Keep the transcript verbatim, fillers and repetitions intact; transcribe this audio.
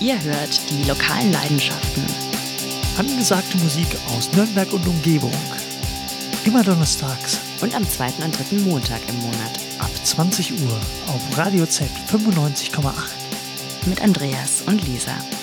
Ihr hört die lokalen Leidenschaften. Angesagte Musik aus Nürnberg und Umgebung. Immer donnerstags. Und am zweiten und dritten Montag im Monat. Ab zwanzig Uhr auf Radio Z fünfundneunzig Komma acht. Mit Andreas und Lisa.